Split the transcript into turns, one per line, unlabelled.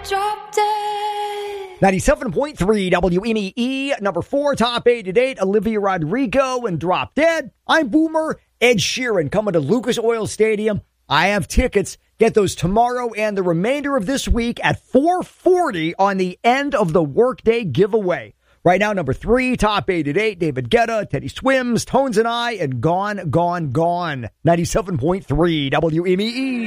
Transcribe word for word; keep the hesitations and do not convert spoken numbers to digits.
drop dead.
ninety-seven point three W M E, number four, top eight to date, Olivia Rodrigo and Drop Dead. I'm Boomer. Ed Sheeran coming to Lucas Oil Stadium. I have tickets. Get those tomorrow and the remainder of this week at four forty on the end of the workday giveaway. Right now, number three, top eight to date, David Guetta, Teddy Swims, Tones and I, and Gone, Gone, Gone. ninety-seven point three W M E.